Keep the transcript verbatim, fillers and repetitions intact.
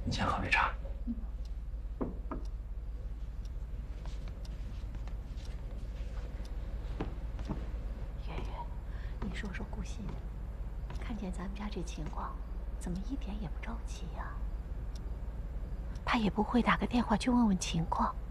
你先喝杯茶。 月月，你说说顾欣，看见咱们家这情况，怎么一点也不着急呀？他也不会打个电话去问问情况。